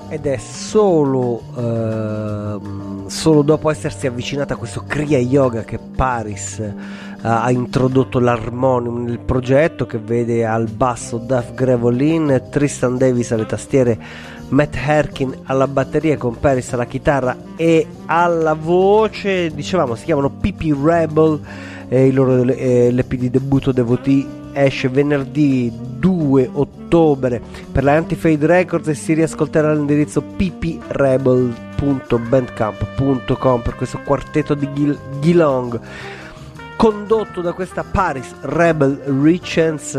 ed è solo dopo essersi avvicinata a questo Kriya Yoga che Paris ha introdotto l'armonium nel progetto, che vede al basso Duff Gravelin, Tristan Davis alle tastiere, Matt Herkin alla batteria con Paris alla chitarra e alla voce. Dicevamo, si chiamano PP Rebel, il loro l'EP di debutto Devotee esce venerdì 2 ottobre per la Anti-Fade Records e si riascolterà all'indirizzo pprebel.bandcamp.com per questo quartetto di Geelong, condotto da questa Paris Rebel Richens,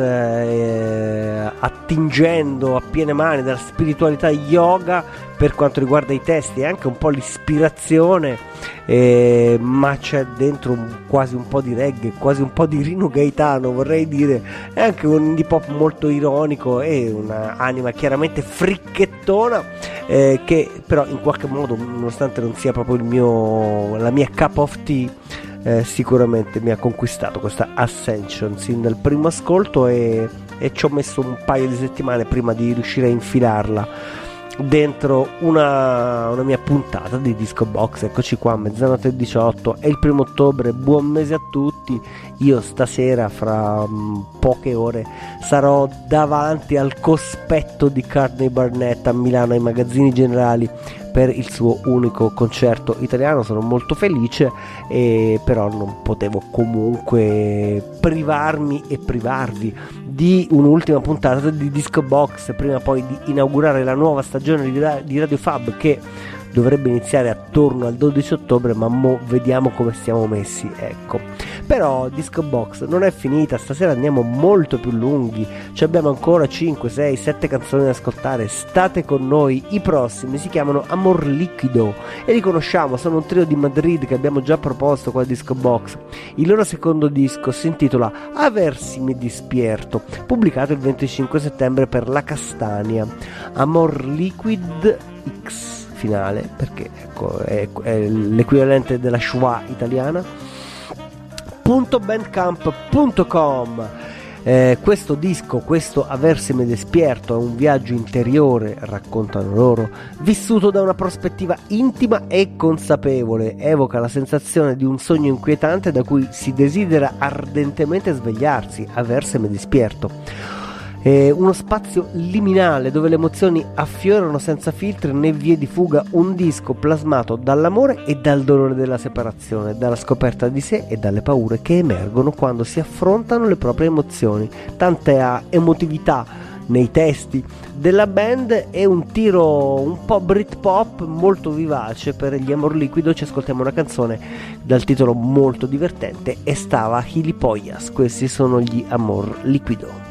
attingendo a piene mani dalla spiritualità yoga per quanto riguarda i testi e anche un po' l'ispirazione, ma c'è dentro quasi un po' di reggae, quasi un po' di Rino Gaetano, vorrei dire, è anche un indie pop molto ironico e un'anima chiaramente fricchettona, che però in qualche modo, nonostante non sia proprio la mia cup of tea, sicuramente mi ha conquistato questa Ascension sin dal primo ascolto e ci ho messo un paio di settimane prima di riuscire a infilarla dentro una mia puntata di Disco Box. Eccoci qua, mezzanotte e 18, è il 1 ottobre, buon mese a tutti. Io stasera fra poche ore sarò davanti al cospetto di Courtney Barnett a Milano ai Magazzini Generali per il suo unico concerto italiano. Sono molto felice, però non potevo comunque privarmi e privarvi di un'ultima puntata di Disco Box prima poi di inaugurare la nuova stagione di Radio Fab, che dovrebbe iniziare attorno al 12 ottobre, ma vediamo come stiamo messi, ecco. Però Disco Box non è finita, stasera andiamo molto più lunghi, abbiamo ancora 5, 6, 7 canzoni da ascoltare, state con noi. I prossimi si chiamano Amor Liquido e li conosciamo, sono un trio di Madrid che abbiamo già proposto qua a Disco Box. Il loro secondo disco si intitola Aversime Dispierto, pubblicato il 25 settembre per La Castania. Amor Liquid X finale, perché ecco, è l'equivalente della schwa italiana. .bandcamp.com. Questo disco, questo Aversime Despierto, è un viaggio interiore, raccontano loro, vissuto da una prospettiva intima e consapevole. Evoca la sensazione di un sogno inquietante da cui si desidera ardentemente svegliarsi. Aversime Despierto, uno spazio liminale dove le emozioni affiorano senza filtri né vie di fuga, un disco plasmato dall'amore e dal dolore della separazione, dalla scoperta di sé e dalle paure che emergono quando si affrontano le proprie emozioni. Tanta emotività nei testi della band e un tiro un po' Britpop molto vivace. Per gli Amor Liquido ci ascoltiamo una canzone dal titolo molto divertente, Estava Gilipollas. Questi sono gli Amor Liquido.